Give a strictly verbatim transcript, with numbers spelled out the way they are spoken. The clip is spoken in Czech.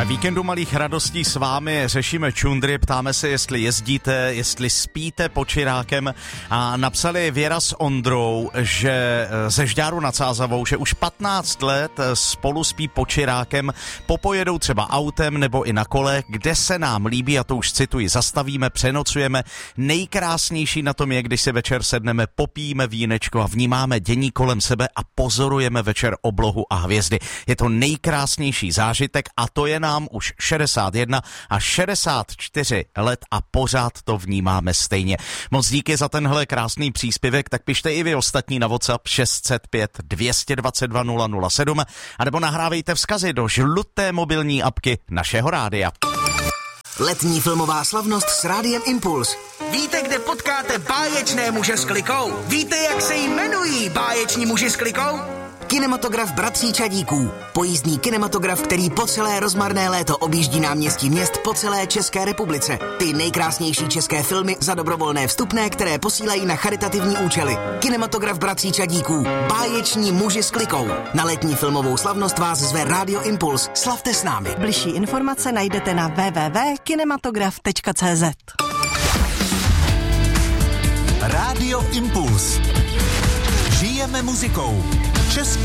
Ve víkendu malých radostí s vámi řešíme čundry, ptáme se, jestli jezdíte, jestli spíte Počirákem a napsali Věra s Ondrou, že ze Žďáru nad Sázavou, že už patnáct let spolu spí Počirákem, popojedou třeba autem nebo i na kole, kde se nám líbí, a to už cituji, zastavíme, přenocujeme. Nejkrásnější na tom je, když se večer sedneme, popijeme vínečko a vnímáme dění kolem sebe a pozorujeme večer oblohu a hvězdy. Je to nejkrásnější zážitek a to je nám už šedesát jedna a šedesát čtyři let a pořád to vnímáme stejně. Moc díky za tenhle krásný příspěvek, tak pište i vy ostatní na WhatsApp šest set pět dvě dva dva nula nula sedm anebo nahrávejte vzkazy do žluté mobilní apky našeho rádia. Letní filmová slavnost s Rádiem Impuls. Víte, kde potkáte báječné muže s klikou? Víte, jak se jmenují báječní muži s klikou? Kinematograf Bratří Čadíků. Pojízdný kinematograf, který po celé rozmarné léto objíždí náměstí měst po celé České republice. Ty nejkrásnější české filmy za dobrovolné vstupné, které posílají na charitativní účely. Kinematograf Bratří Čadíků. Báječní muži s klikou. Na letní filmovou slavnost vás zve Rádio Impuls. Slavte s námi. Bližší informace najdete na w w w tečka kinematograf tečka c z. Rádio Impuls. Žijeme muzikou. Český